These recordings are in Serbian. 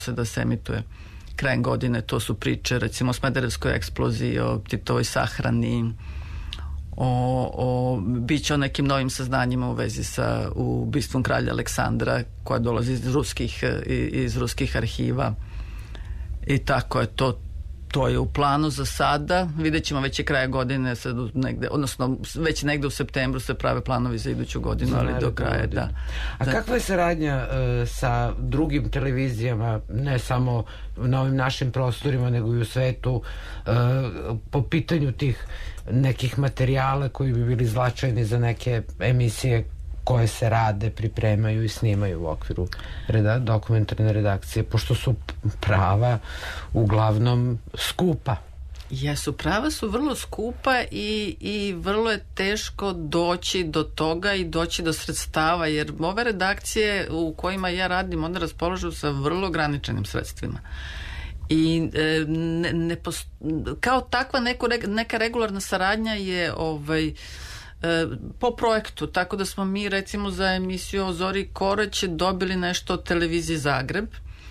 da se emituje krajem godine. To su priče recimo o Smederevskoj eksploziji, o Titovoj sahrani, biće o nekim novim saznanjima u vezi sa ubistvom kralja Aleksandra koja dolazi iz ruskih arhiva i tako je to je u planu za sada. Vidjet ćemo već je kraja godine odnosno već negde u septembru se prave planovi za iduću godinu, ali do kraja da. A kakva je saradnja sa drugim televizijama, ne samo na ovim našim prostorima nego i u svetu, po pitanju tih nekih materijala koji bi bili značajni za neke emisije koje se rade, pripremaju i snimaju u okviru dokumentarne redakcije, pošto su prava uglavnom skupa? Jesu, prava su vrlo skupa i vrlo je teško doći do toga i doći do sredstava, jer ove redakcije u kojima ja radim, one raspolažu sa vrlo ograničenim sredstvima. I kao takva neka regularna saradnja je po projektu, tako da smo mi recimo za emisiju o Zori Korać dobili nešto od televizije Zagreb,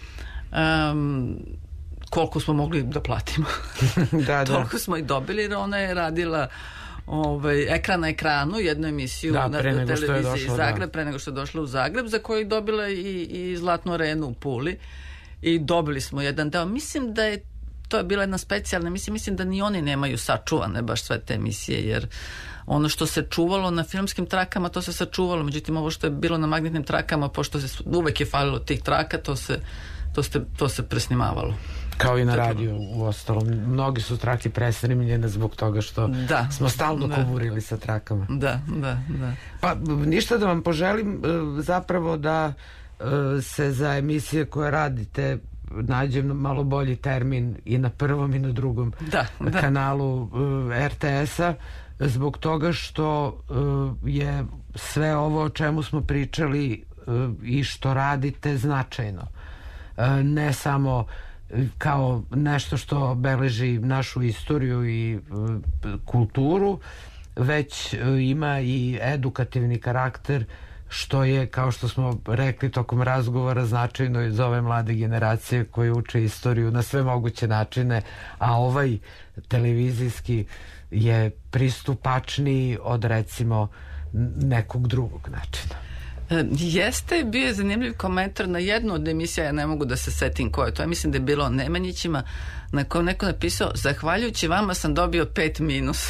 koliko smo mogli da platimo. Toliko smo i dobili, jer ona je radila ekran na ekranu, jednu emisiju na televiziji Zagreb, pre nego što je došla u Zagreb, za koju je dobila i Zlatnu arenu u Puli i dobili smo jedan deo. Mislim da je to je bila jedna specijalna emisija, mislim da ni oni nemaju sačuvane baš sve te emisije, jer ono što se čuvalo na filmskim trakama, to se sačuvalo, međutim ovo što je bilo na magnetnim trakama, pošto se uvek je falilo tih traka, to se presnimavalo. Kao i na radiju, u ostalom. Mnogi su trake presnimljene zbog toga što smo stalno kuburili sa trakama. Da. Pa ništa, da vam poželim zapravo da se za emisije koje radite nađe malo bolji termin i na prvom i na drugom kanalu RTS-a, zbog toga što je sve ovo o čemu smo pričali i što radite značajno. Ne samo kao nešto što beleži našu istoriju i kulturu, već ima i edukativni karakter, što je, kao što smo rekli tokom razgovora, značajno i za ove mlade generacije koje uče istoriju na sve moguće načine, a ovaj televizijski je pristupačniji od recimo nekog drugog načina. Jeste, bio je zanimljiv komentar na jednu od emisija, ja ne mogu da se setim koje to je, mislim da je bilo o Nemanjićima, na kojem neko napisao: zahvaljujući vama sam dobio 5 minus.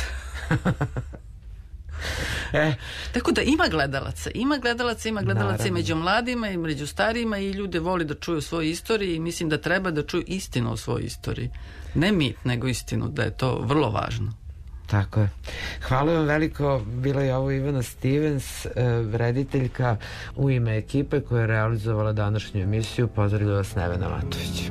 Tako da ima gledalaca i među mladima i među starijima, i ljude voli da čuju svoju istoriju i mislim da treba da čuju istinu o svojoj istoriji, ne mit nego istinu, da je to vrlo važno. Tako je. Hvala vam veliko. Bila je ovo Ivana Stevens, rediteljka. U ime ekipe koja je realizovala današnju emisiju pozdravlja vas Nevena Matović.